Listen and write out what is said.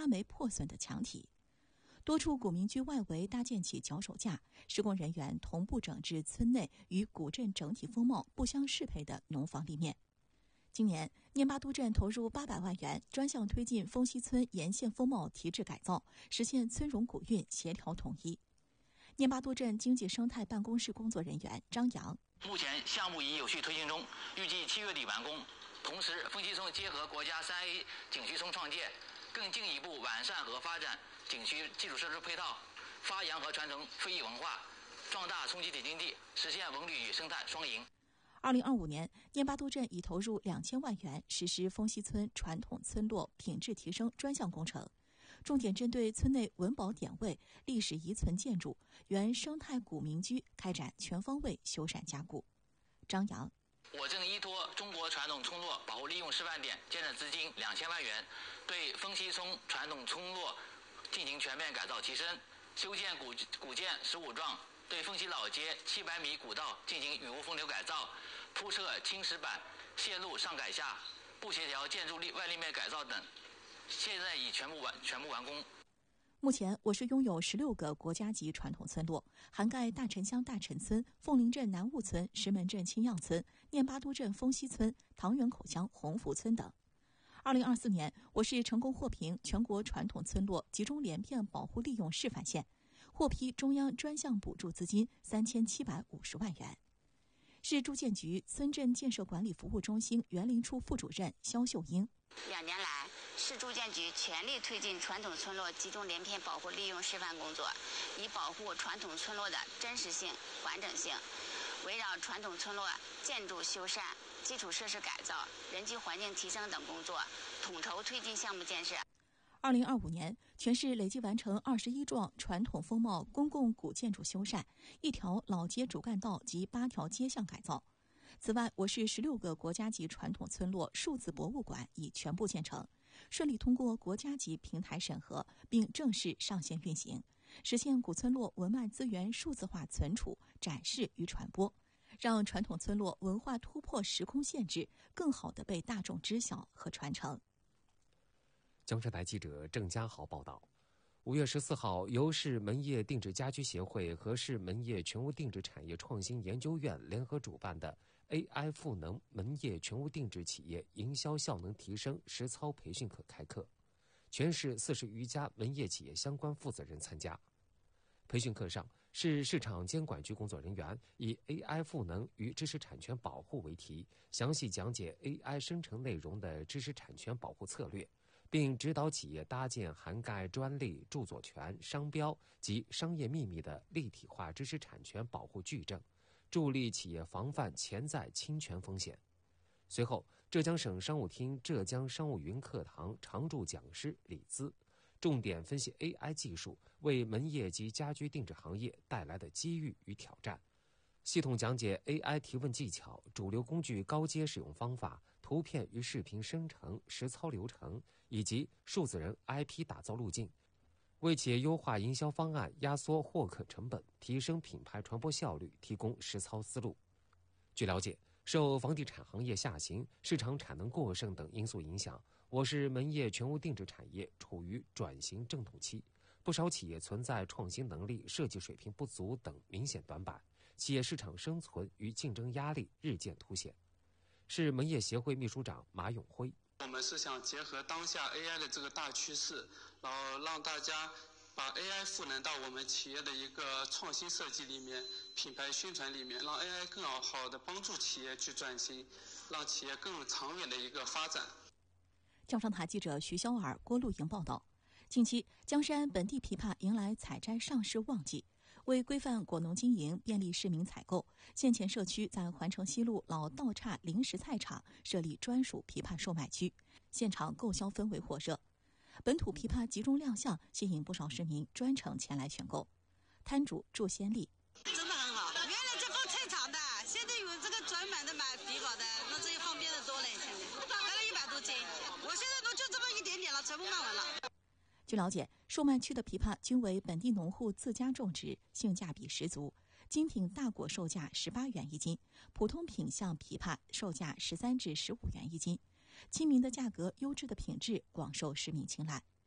没破损的墙体。多处古民居外围搭建起脚手架，施工人员同步整治村内与古镇整体风貌不相适配的农房立面。今年，念巴都镇投入800万元，专项推进丰溪村沿线风貌提质改造，实现村容古韵协调统一。念巴都镇经济生态办公室工作人员张阳： 目前项目已有序推进中，预计7月底完工。同时，丰溪村结合国家3A 景区村创建，更进一步完善和发展景区基础设施配套，发扬和传承非遗文化，壮大冲积体经济，实现文旅与生态双赢。 2025年，念巴都镇已投入2000万元实施丰溪村传统村落品质提升专项工程，重点针对村内文保典位、历史遗存建筑、原生态古民居开展全方位修缮加固。张阳： 我正依托中国传统村落保护利用示范点建设资金2000万元，对丰溪村传统村落进行全面改造提升，修建古建15幢，对丰溪老街700米古道进行雨污风流改造，铺设青石板、线路上改下、不协调建筑外立面改造等，现在已全部完工。 目前，我市拥有16个国家级传统村落，涵盖大陈乡大陈村、凤林镇南坞村、石门镇青样村、念巴都镇丰溪村、唐园口乡洪福村等。2024年，我市成功获评全国传统村落集中连片保护利用示范县，获批中央专项补助资金3750万元。市住建局村镇建设管理服务中心园林处副主任肖秀英 ：2年来，市住建局全力推进传统村落集中连片保护利用示范工作，以保护传统村落的真实性、完整性，围绕传统村落建筑修缮、基础设施改造、人居环境提升等工作，统筹推进项目建设。 2025年，全市累计完成21幢传统风貌公共古建筑修缮，1条老街主干道及8条街巷改造。此外，我市16个国家级传统村落数字博物馆已全部建成，顺利通过国家级平台审核，并正式上线运行，实现古村落文脉资源数字化存储、展示与传播，让传统村落文化突破时空限制，更好地被大众知晓和传承。 江浙台记者郑家豪报道，5月14号，由市门业定制家居协会和市门业全屋定制产业创新研究院联合主办的 AI 赋能门业全屋定制企业营销效能提升实操培训课开课，全市40余家门业企业相关负责人参加。培训课上，市市场监管局工作人员以 AI 赋能与知识产权保护为题，详细讲解 AI 生成内容的知识产权保护策略，并指导企业搭建涵盖专利、著作权、商标及商业秘密的立体化知识产权保护矩阵，助力企业防范潜在侵权风险。随后，浙江省商务厅浙江商务云课堂常驻讲师李姿重点分析 AI 技术为门业及家居定制行业带来的机遇与挑战，系统讲解 AI 提问技巧、主流工具高阶使用方法、图片与视频生成实操流程以及数字人 IP 打造路径，为企业优化营销方案、压缩获客成本、提升品牌传播效率提供实操思路。据了解，受房地产行业下行、市场产能过剩等因素影响，我市门业全屋定制产业处于转型阵痛期，不少企业存在创新能力、设计水平不足等明显短板，企业市场生存与竞争压力日渐凸显。市门业协会秘书长马永辉： 我们是想结合当下 AI 的这个大趋势，然后让大家把 AI 赋能到我们企业的一个创新设计里面、品牌宣传里面，让 AI 更好的帮助企业去转型，让企业更长远的一个发展。 江上台记者徐潇尔、郭露莹报道，近期江山本地枇杷迎来采摘上市旺季，为规范果农经营、便利市民采购，县前社区在环城西路老道岔临时菜场设立专属枇杷售卖区，现场购销氛围火热。本土枇杷集中亮相，吸引不少市民专程前来选购。摊主祝先丽： 真的很好，原来这放菜场的，现在有这个专门的买枇杷的，那这些方便的多了。现在大概100多斤，我现在都就这么一点点了，全部卖完了。 据了解，售卖区的枇杷均为本地农户自家种植，性价比十足。精品大果售价18元一斤，普通品相枇杷售价13至15元一斤。亲民的价格、优质的品质广受市民青睐。